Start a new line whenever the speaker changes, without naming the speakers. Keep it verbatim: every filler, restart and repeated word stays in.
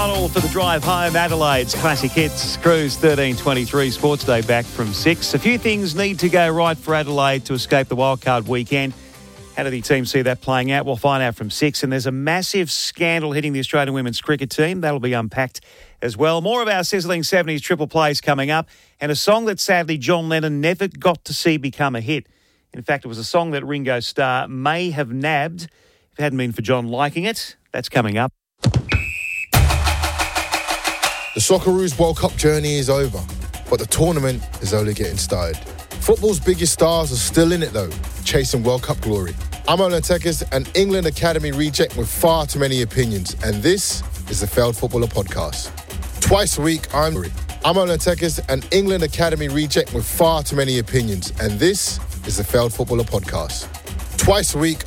O'Connell for the drive home. Adelaide's Classic Hits Cruise thirteen twenty-three Sports Day back from six. A few things need to go right for Adelaide to escape the wildcard weekend. How do the team see that playing out? We'll find out from six. And there's a massive scandal hitting the Australian women's cricket team. That'll be unpacked as well. More of our sizzling seventies triple plays coming up. And a song that sadly John Lennon never got to see become a hit. In fact, it was a song that Ringo Starr may have nabbed if it hadn't been for John liking it. That's coming up.
The Socceroos World Cup journey is over, but the tournament is only getting started. Football's biggest stars are still in it though, chasing World Cup glory. I'm Ola Tekis, an England Academy reject with far too many opinions, and this is the Failed Footballer Podcast. Twice a week, I'm I'm Ola Tekis, an England Academy reject with far too many opinions, and this is the Failed Footballer Podcast. Twice a week,